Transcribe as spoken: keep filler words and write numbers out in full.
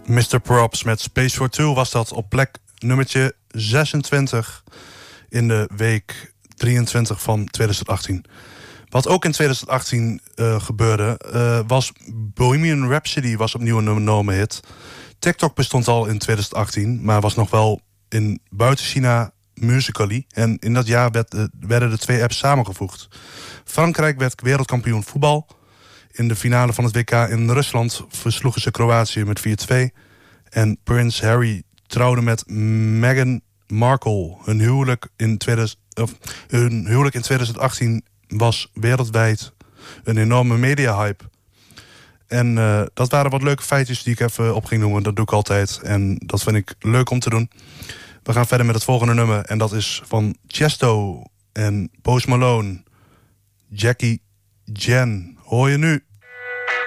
mister Props met Space for Two was dat op plek nummertje zesentwintig in de week drieëntwintig van twintig achttien. Wat ook in twintig achttien uh, gebeurde, uh, was Bohemian Rhapsody was opnieuw een nummer hit. TikTok bestond al in twintig achttien, maar was nog wel in buiten China Musical.ly. En in dat jaar werd, uh, werden de twee apps samengevoegd. Frankrijk werd wereldkampioen voetbal. In de finale van het W K in Rusland versloegen ze Kroatië met vier twee. En Prins Harry trouwde met Meghan Markle. Hun huwelijk in, twintig, of, hun huwelijk in twintig achttien was wereldwijd een enorme media-hype. En uh, dat waren wat leuke feitjes die ik even op ging noemen. Dat doe ik altijd. En dat vind ik leuk om te doen. We gaan verder met het volgende nummer. En dat is van Tiesto en Post Malone. Jackie Jen. Hoor je nu?